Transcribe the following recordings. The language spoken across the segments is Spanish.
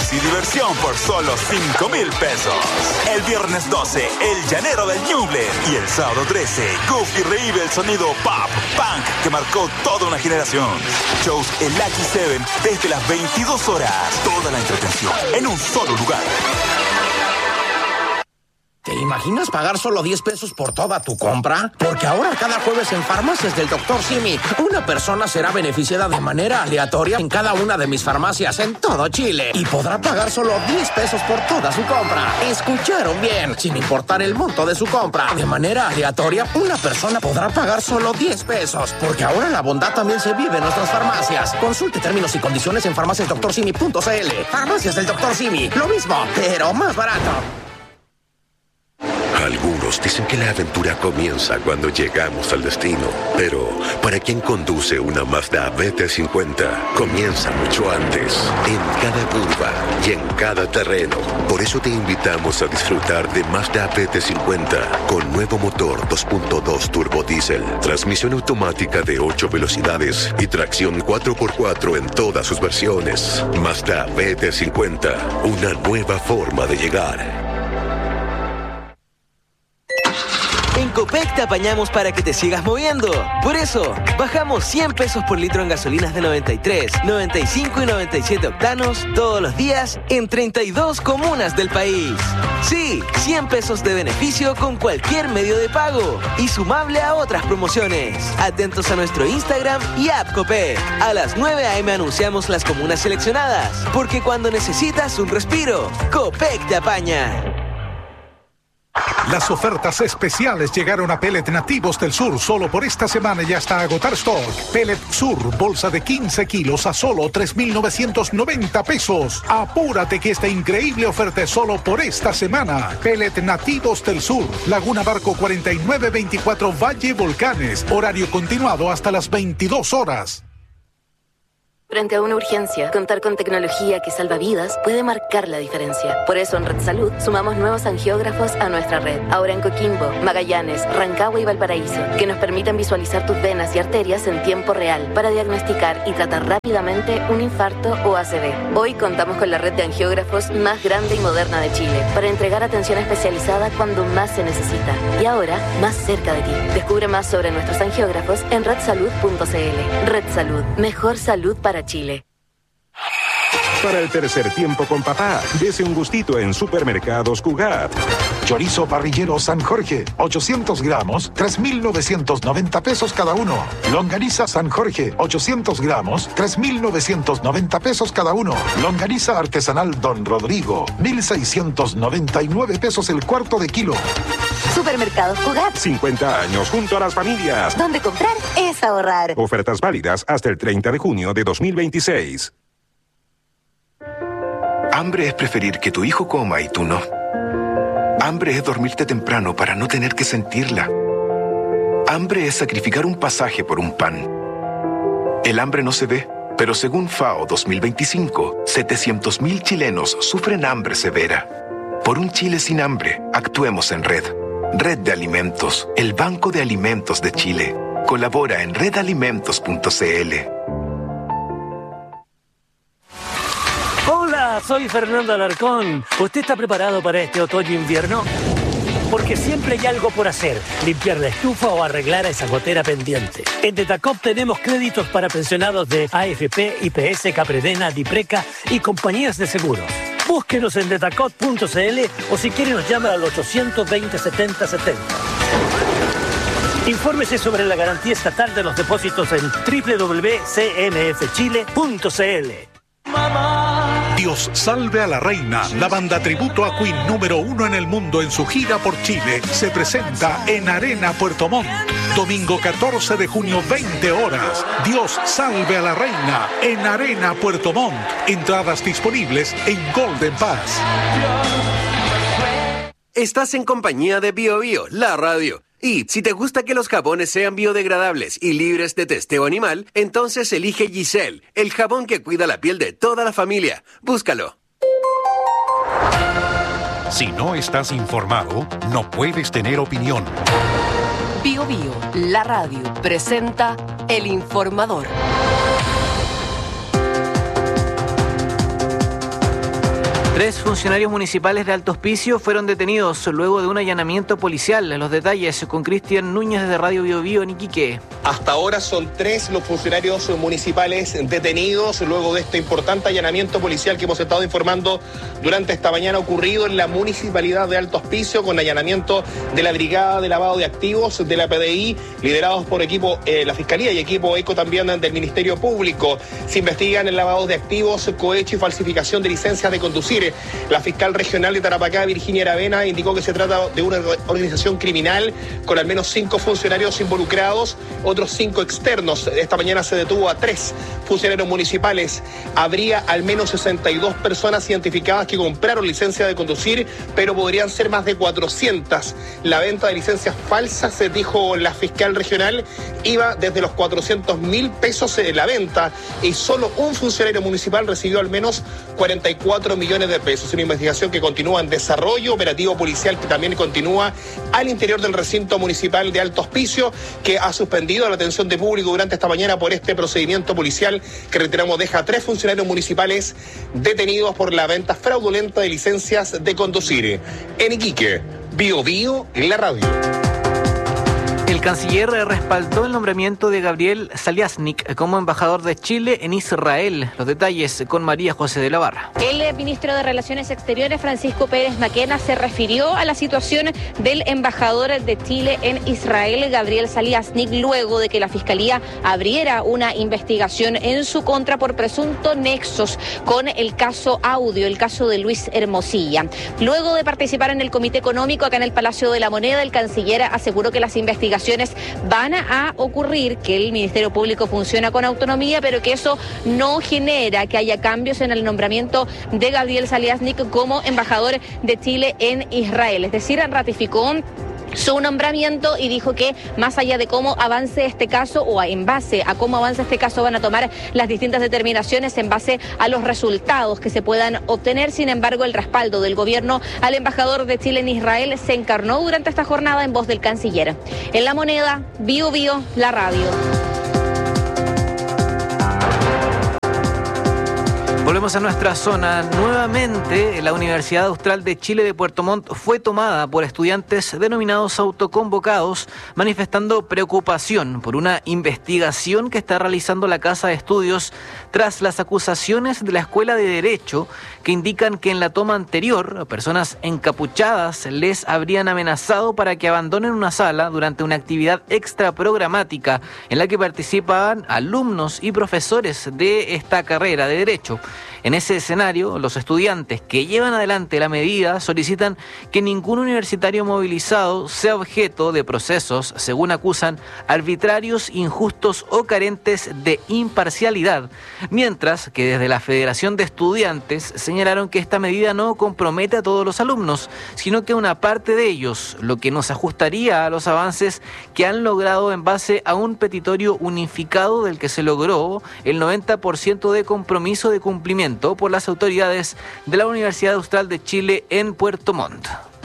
y diversión por solo 5,000 pesos. El viernes 12, El Llanero del Ñuble. Y el sábado 13, Goofy revive el sonido pop, punk que marcó toda una generación. Shows en Lucky 7 desde las 22 horas. Toda la entretención en un solo lugar. ¿Te imaginas pagar solo 10 pesos por toda tu compra? Porque ahora cada jueves en Farmacias del Dr. Simi, una persona será beneficiada de manera aleatoria en cada una de mis farmacias en todo Chile. Y podrá pagar solo 10 pesos por toda su compra. ¿Escucharon bien? Sin importar el monto de su compra. De manera aleatoria, una persona podrá pagar solo 10 pesos. Porque ahora la bondad también se vive en nuestras farmacias. Consulte términos y condiciones en farmaciasdrsimi.cl. Farmacias del Dr. Simi. Lo mismo, pero más barato. Algunos dicen que la aventura comienza cuando llegamos al destino, pero para quien conduce una Mazda BT50, comienza mucho antes, en cada curva y en cada terreno. Por eso te invitamos a disfrutar de Mazda BT50 con nuevo motor 2.2 turbo diésel, transmisión automática de 8 velocidades y tracción 4x4 en todas sus versiones. Mazda BT50, una nueva forma de llegar. En Copec te apañamos para que te sigas moviendo. Por eso, bajamos 100 pesos por litro en gasolinas de 93, 95 y 97 octanos todos los días en 32 comunas del país. Sí, 100 pesos de beneficio con cualquier medio de pago y sumable a otras promociones. Atentos a nuestro Instagram y app Copec. A las 9 a.m. anunciamos las comunas seleccionadas, porque cuando necesitas un respiro, Copec te apaña. Las ofertas especiales llegaron a Pellet Nativos del Sur. Solo por esta semana y hasta agotar stock. Pellet Sur, bolsa de 15 kilos a solo 3,990 pesos. Apúrate que esta increíble oferta es solo por esta semana. Pellet Nativos del Sur, Laguna Barco 4924 Valle Volcanes. Horario continuado hasta las 22 horas. Frente a una urgencia, contar con tecnología que salva vidas puede marcar la diferencia. Por eso en Red Salud sumamos nuevos angiógrafos a nuestra red. Ahora en Coquimbo, Magallanes, Rancagua y Valparaíso, que nos permiten visualizar tus venas y arterias en tiempo real para diagnosticar y tratar rápidamente un infarto o ACV. Hoy contamos con la red de angiógrafos más grande y moderna de Chile para entregar atención especializada cuando más se necesita. Y ahora, más cerca de ti. Descubre más sobre nuestros angiógrafos en redsalud.cl. Red Salud. Mejor salud para Chile. Para el tercer tiempo con papá, dese un gustito en Supermercados Cugat. Chorizo parrillero San Jorge, 800 gramos, 3,990 pesos cada uno. Longaniza San Jorge, 800 gramos, 3,990 pesos cada uno. Longaniza artesanal Don Rodrigo, 1,699 pesos el cuarto de kilo. Supermercados Cugat. 50 años junto a las familias. Donde comprar es ahorrar. Ofertas válidas hasta el 30 de junio de 2026. Hambre es preferir que tu hijo coma y tú no. Hambre es dormirte temprano para no tener que sentirla. Hambre es sacrificar un pasaje por un pan. El hambre no se ve, pero según FAO 2025, 700,000 chilenos sufren hambre severa. Por un Chile sin hambre, actuemos en red. Red de Alimentos, el Banco de Alimentos de Chile. Colabora en redalimentos.cl. Hola, soy Fernando Alarcón. ¿Usted está preparado para este otoño-invierno? Porque siempre hay algo por hacer, limpiar la estufa o arreglar a esa gotera pendiente. En Detacop tenemos créditos para pensionados de AFP, IPS, Capredena, Dipreca y compañías de seguros. Búsquenos en detacop.cl o si quiere nos llama al 820-7070. Infórmese sobre la garantía estatal de los depósitos en www.cmfchile.cl. Dios salve a la reina, la banda tributo a Queen número 1 en el mundo en su gira por Chile, se presenta en Arena Puerto Montt. Domingo 14 de junio, 20 horas. Dios salve a la reina en Arena Puerto Montt. Entradas disponibles en Golden Pass. Estás en compañía de Bio Bio, la radio. Y si te gusta que los jabones sean biodegradables y libres de testeo animal, entonces elige Giselle, el jabón que cuida la piel de toda la familia. Búscalo. Si no estás informado, no puedes tener opinión. Bio Bio, la radio, presenta El Informador. 3 funcionarios municipales de Alto Hospicio fueron detenidos luego de un allanamiento policial. Los detalles con Cristian Núñez de Radio Bio Bio en Iquique. Hasta ahora son 3 los funcionarios municipales detenidos luego de este importante allanamiento policial que hemos estado informando durante esta mañana, ocurrido en la municipalidad de Alto Hospicio, con allanamiento de la Brigada de Lavado de Activos de la PDI, liderados por equipo la Fiscalía y equipo ECO también del Ministerio Público. Se investigan el lavado de activos, cohecho y falsificación de licencias de conducir. La fiscal regional de Tarapacá, Virginia Aravena, indicó que se trata de una organización criminal con al menos 5 funcionarios involucrados, otros 5 externos. Esta mañana se detuvo a 3 funcionarios municipales. Habría al menos 62 personas identificadas que compraron licencia de conducir, pero podrían ser más de 400. La venta de licencias falsas, se dijo la fiscal regional, iba desde los 400.000 pesos en la venta, y solo un funcionario municipal recibió al menos 44 millones de pesos. Una investigación que continúa en desarrollo, operativo policial que también continúa al interior del recinto municipal de Alto Hospicio, que ha suspendido la atención de público durante esta mañana por este procedimiento policial que, reiteramos, deja a 3 funcionarios municipales detenidos por la venta fraudulenta de licencias de conducir. En Iquique, Bio Bio, la radio. El canciller respaldó el nombramiento de Gabriel Saliasnik como embajador de Chile en Israel. Los detalles con María José de la Barra. El ministro de Relaciones Exteriores, Francisco Pérez Maquena, se refirió a la situación del embajador de Chile en Israel, Gabriel Saliasnik, luego de que la Fiscalía abriera una investigación en su contra por presuntos nexos con el caso Audio, el caso de Luis Hermosilla. Luego de participar en el Comité Económico acá en el Palacio de la Moneda, el canciller aseguró que las investigaciones van a ocurrir, que el Ministerio Público funciona con autonomía, pero que eso no genera que haya cambios en el nombramiento de Gabriel Saliasnik como embajador de Chile en Israel. Es decir, ratificó su nombramiento y dijo que más allá de cómo avance este caso, o en base a cómo avance este caso, van a tomar las distintas determinaciones en base a los resultados que se puedan obtener. Sin embargo, el respaldo del gobierno al embajador de Chile en Israel se encarnó durante esta jornada en voz del canciller. En La Moneda, Bio Bio, la radio. Volvemos a nuestra zona. Nuevamente, la Universidad Austral de Chile de Puerto Montt fue tomada por estudiantes denominados autoconvocados, manifestando preocupación por una investigación que está realizando la Casa de Estudios tras las acusaciones de la Escuela de Derecho que indican que en la toma anterior, personas encapuchadas les habrían amenazado para que abandonen una sala durante una actividad extra programática en la que participaban alumnos y profesores de esta carrera de Derecho. En ese escenario, los estudiantes que llevan adelante la medida solicitan que ningún universitario movilizado sea objeto de procesos, según acusan, arbitrarios, injustos o carentes de imparcialidad, mientras que desde la Federación de Estudiantes señalaron que esta medida no compromete a todos los alumnos, sino que a una parte de ellos, lo que nos ajustaría a los avances que han logrado en base a un petitorio unificado del que se logró el 90% de compromiso de cumplimiento por las autoridades de la Universidad Austral de Chile en Puerto Montt.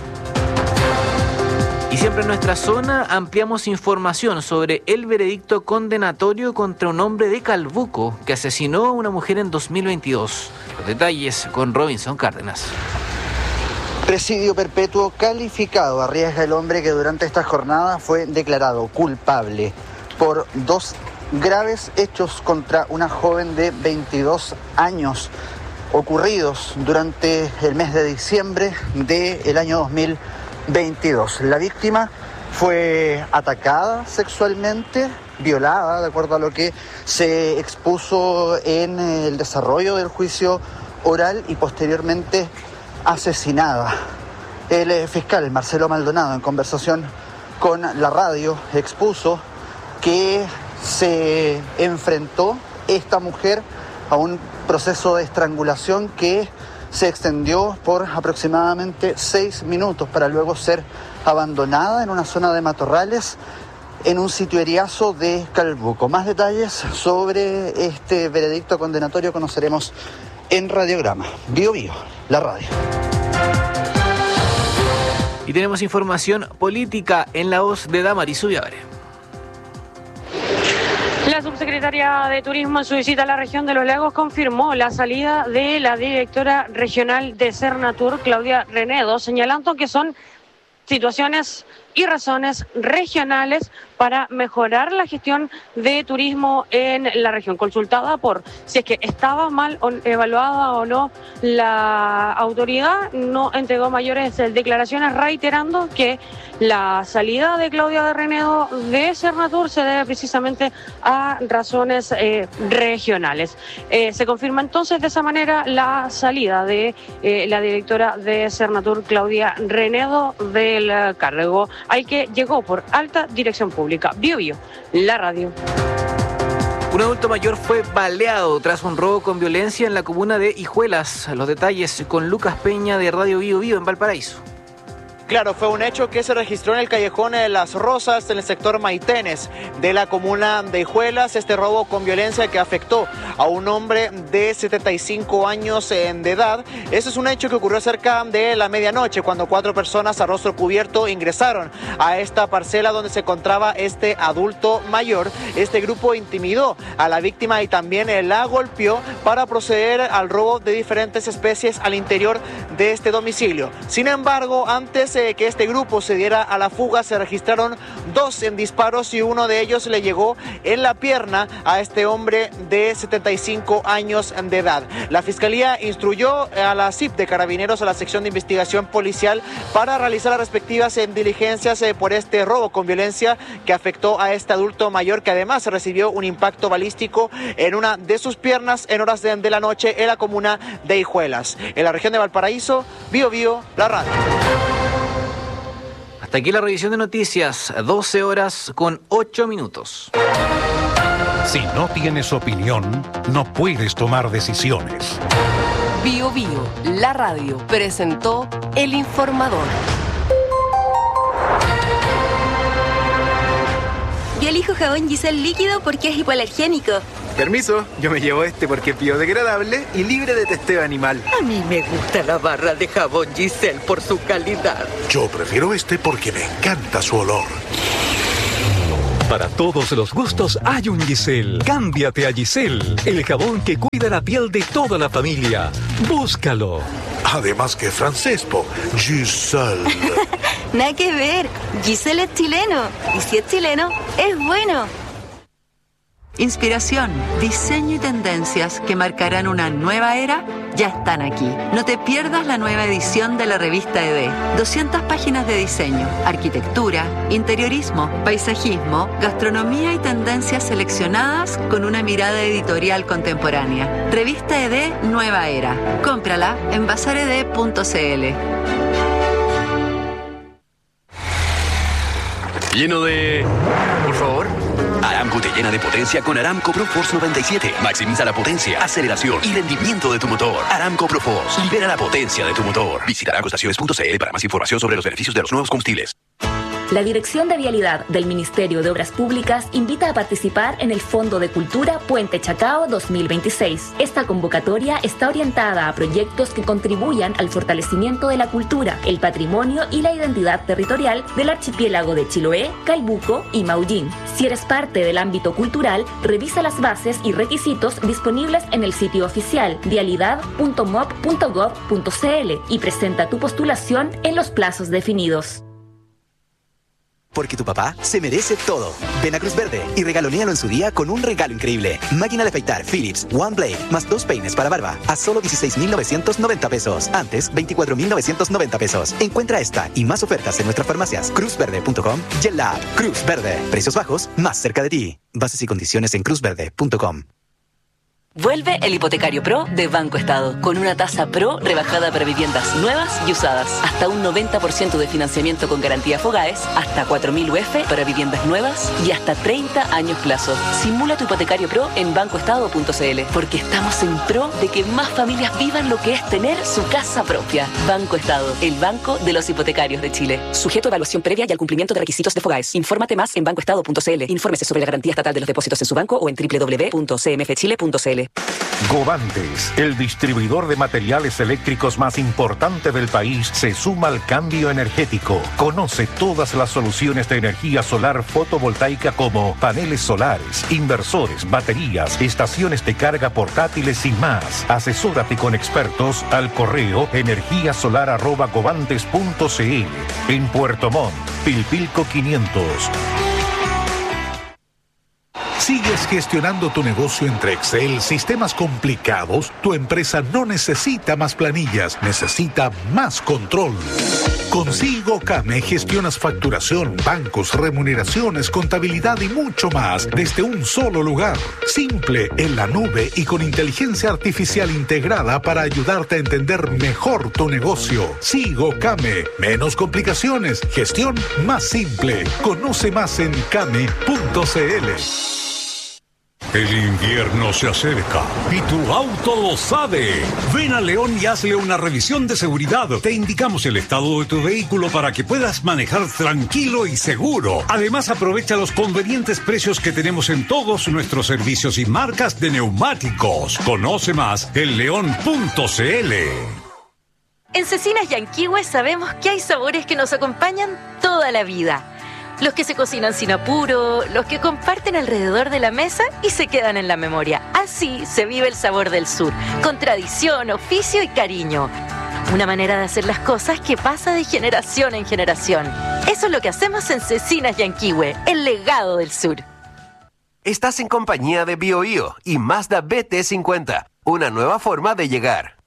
Y siempre en nuestra zona ampliamos información sobre el veredicto condenatorio contra un hombre de Calbuco que asesinó a una mujer en 2022. Los detalles con Robinson Cárdenas. Presidio perpetuo calificado arriesga el hombre que durante esta jornada fue declarado culpable por 2 graves hechos contra una joven de 22 años ocurridos durante el mes de diciembre del año 2022. La víctima fue atacada sexualmente, violada, de acuerdo a lo que se expuso en el desarrollo del juicio oral, y posteriormente asesinada. El fiscal Marcelo Maldonado, en conversación con la radio, expuso que se enfrentó esta mujer a un proceso de estrangulación que se extendió por aproximadamente 6 minutos para luego ser abandonada en una zona de matorrales en un sitio eriazo de Calbuco. Más detalles sobre este veredicto condenatorio conoceremos en Radiograma. Bio Bio, la radio. Y tenemos información política en la voz de Damaris Ubiabre. La La subsecretaria de Turismo en su visita a la región de Los Lagos confirmó la salida de la directora regional de Sernatur, Claudia Renedo, señalando que son situaciones y razones regionales para mejorar la gestión de turismo en la región. Consultada por si es que estaba mal evaluada o no la autoridad, no entregó mayores declaraciones, reiterando que la salida de Claudia Renedo de Sernatur se debe precisamente a razones regionales. Se confirma entonces de esa manera la salida de la directora de Sernatur, Claudia Renedo, del cargo al que llegó por alta dirección pública. Bio Bio, la radio. Un adulto mayor fue baleado tras un robo con violencia en la comuna de Hijuelas. Los detalles con Lucas Peña de Radio Bio Bio en Valparaíso. Claro, fue un hecho que se registró en el callejón de Las Rosas, en el sector Maitenes de la comuna de Hijuelas. Este robo con violencia que afectó a un hombre de 75 años de edad. Eso es un hecho que ocurrió cerca de la medianoche, cuando 4 personas a rostro cubierto ingresaron a esta parcela donde se encontraba este adulto mayor. Este grupo intimidó a la víctima y también la golpeó para proceder al robo de diferentes especies al interior de este domicilio. Sin embargo, antes que este grupo se diera a la fuga, se registraron 2 disparos y uno de ellos le llegó en la pierna a este hombre de 75 años de edad. La Fiscalía instruyó a la CIP de Carabineros, a la sección de investigación policial, para realizar las respectivas diligencias por este robo con violencia que afectó a este adulto mayor, que además recibió un impacto balístico en una de sus piernas en horas de la noche en la comuna de Hijuelas. En la región de Valparaíso, Bio Bio, la radio. Hasta aquí la revisión de noticias, 12 horas con 8 minutos. Si no tienes opinión, no puedes tomar decisiones. Bio Bio, la radio, presentó El Informador. Yo elijo jabón Giselle líquido porque es hipoalergénico. Permiso, yo me llevo este porque es biodegradable y libre de testeo animal. A mí me gusta la barra de jabón Giselle por su calidad. Yo prefiero este porque me encanta su olor. Para todos los gustos hay un Giselle. Cámbiate a Giselle, el jabón que cuida la piel de toda la familia. Búscalo. Además que francés, Giselle. Nada que ver. Giselle es chileno. Y si es chileno, es bueno. Inspiración, diseño y tendencias que marcarán una nueva era ya están aquí. No te pierdas la nueva edición de la revista ED. 200 páginas de diseño, arquitectura, interiorismo, paisajismo, gastronomía y tendencias seleccionadas con una mirada editorial contemporánea. Revista ED Nueva Era. Cómprala en bazared.cl. Lleno de... Por favor. Aramco te llena de potencia con Aramco Pro Force 97. Maximiza la potencia, aceleración y rendimiento de tu motor. Aramco Pro Force. Libera la potencia de tu motor. Visita aramcoestaciones.cl para más información sobre los beneficios de los nuevos combustibles. La Dirección de Vialidad del Ministerio de Obras Públicas invita a participar en el Fondo de Cultura Puente Chacao 2026. Esta convocatoria está orientada a proyectos que contribuyan al fortalecimiento de la cultura, el patrimonio y la identidad territorial del archipiélago de Chiloé, Calbuco y Maullín. Si eres parte del ámbito cultural, revisa las bases y requisitos disponibles en el sitio oficial vialidad.mop.gov.cl y presenta tu postulación en los plazos definidos. Porque tu papá se merece todo. Ven a Cruz Verde y regalonéalo en su día con un regalo increíble. Máquina de afeitar Philips One Blade más 2 peines para barba a solo 16,990 pesos. Antes, 24,990 pesos. Encuentra esta y más ofertas en nuestras farmacias cruzverde.com y en la app Cruz Verde. Precios bajos más cerca de ti. Bases y condiciones en cruzverde.com. Vuelve el Hipotecario Pro de Banco Estado, con una tasa Pro rebajada para viviendas nuevas y usadas. Hasta un 90% de financiamiento con garantía Fogaes, hasta 4.000 UF para viviendas nuevas y hasta 30 años plazo. Simula tu Hipotecario Pro en bancoestado.cl, porque estamos en pro de que más familias vivan lo que es tener su casa propia. Banco Estado, el banco de los hipotecarios de Chile. Sujeto a evaluación previa y al cumplimiento de requisitos de Fogaes. Infórmate más en bancoestado.cl. Infórmese sobre la garantía estatal de los depósitos en su banco o en www.cmfchile.cl. Govantes, el distribuidor de materiales eléctricos más importante del país, se suma al cambio energético. Conoce todas las soluciones de energía solar fotovoltaica como paneles solares, inversores, baterías, estaciones de carga portátiles y más. Asesórate con expertos al correo energiasolar@govantes.cl. En Puerto Montt, Pilpilco 500. ¿Sigues gestionando tu negocio entre Excel, sistemas complicados? Tu empresa no necesita más planillas, necesita más control. Con Sigo Came gestionas facturación, bancos, remuneraciones, contabilidad y mucho más desde un solo lugar. Simple, en la nube y con inteligencia artificial integrada para ayudarte a entender mejor tu negocio. Sigo Came. Menos complicaciones, gestión más simple. Conoce más en came.cl. El invierno se acerca y tu auto lo sabe. Ven a León y hazle una revisión de seguridad. Te indicamos el estado de tu vehículo para que puedas manejar tranquilo y seguro. Además, aprovecha los convenientes precios que tenemos en todos nuestros servicios y marcas de neumáticos. Conoce más en león.cl. En Cecinas Yanquihue sabemos que hay sabores que nos acompañan toda la vida. Los que se cocinan sin apuro, los que comparten alrededor de la mesa y se quedan en la memoria. Así se vive el sabor del sur, con tradición, oficio y cariño. Una manera de hacer las cosas que pasa de generación en generación. Eso es lo que hacemos en Cecinas Yanquihue, el legado del sur. Estás en compañía de BioBio y Mazda BT50, una nueva forma de llegar.